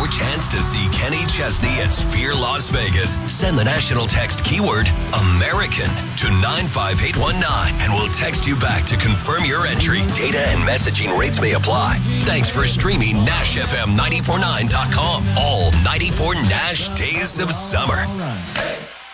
your chance to see Kenny Chesney at Sphere Las Vegas. Send the national text keyword American to 95819 and we'll text you back to confirm your entry. Data and messaging rates may apply. Thanks for streaming NashFM949.com. All 94 Nash days of summer.